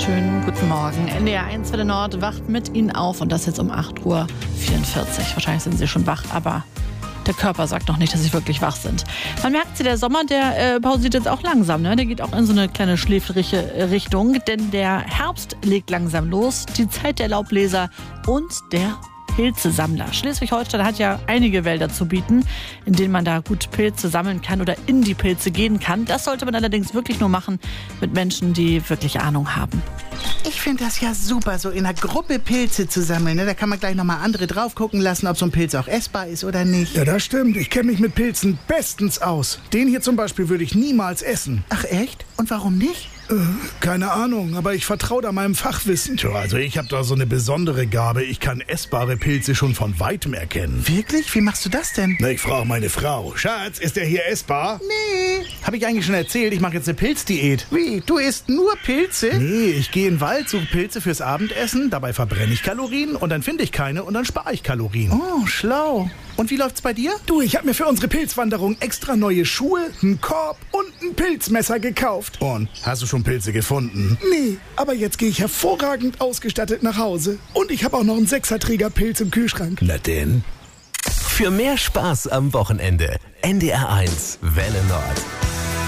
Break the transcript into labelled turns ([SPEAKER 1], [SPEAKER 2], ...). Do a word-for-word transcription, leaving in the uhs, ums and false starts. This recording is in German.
[SPEAKER 1] Schönen guten Morgen. N D R eins Welle Nord wacht mit Ihnen auf und das jetzt um acht Uhr vierundvierzig. Wahrscheinlich sind Sie schon wach, aber der Körper sagt noch nicht, dass Sie wirklich wach sind. Man merkt sie, der Sommer, der äh, pausiert jetzt auch langsam. Ne? Der geht auch in so eine kleine schläfrige Richtung, denn der Herbst legt langsam los. Die Zeit der Laubbläser und der Pilzesammler. Schleswig-Holstein hat ja einige Wälder zu bieten, in denen man da gut Pilze sammeln kann oder in die Pilze gehen kann. Das sollte man allerdings wirklich nur machen mit Menschen, die wirklich Ahnung haben.
[SPEAKER 2] Ich finde das ja super, so in einer Gruppe Pilze zu sammeln. Ne? Da kann man gleich nochmal andere drauf gucken lassen, ob so ein Pilz auch essbar ist oder nicht.
[SPEAKER 3] Ja, das stimmt. Ich kenne mich mit Pilzen bestens aus. Den hier zum Beispiel würde ich niemals essen.
[SPEAKER 2] Ach echt? Und warum nicht?
[SPEAKER 3] Äh, keine Ahnung, aber ich vertraue da meinem Fachwissen. Tja, also ich habe da so eine besondere Gabe. Ich kann essbare Pilze schon von Weitem erkennen.
[SPEAKER 2] Wirklich? Wie machst du das denn?
[SPEAKER 3] Na, ich frage meine Frau. Schatz, ist der hier essbar?
[SPEAKER 2] Nee. Habe ich eigentlich schon erzählt, ich mache jetzt eine Pilzdiät. Wie? Du isst nur Pilze?
[SPEAKER 3] Nee, ich gehe in den Wald, suche Pilze fürs Abendessen, dabei verbrenne ich Kalorien und dann finde ich keine und dann spare ich Kalorien.
[SPEAKER 2] Oh, schlau. Und wie läuft's bei dir?
[SPEAKER 3] Du, ich habe mir für unsere Pilzwanderung extra neue Schuhe, einen Korb und ein Pilzmesser gekauft. Und, hast du schon Pilze gefunden? Nee, aber jetzt gehe ich hervorragend ausgestattet nach Hause. Und ich habe auch noch einen Sechserträger Pilz im Kühlschrank.
[SPEAKER 4] Na denn. Für mehr Spaß am Wochenende. N D R eins Welle Nord.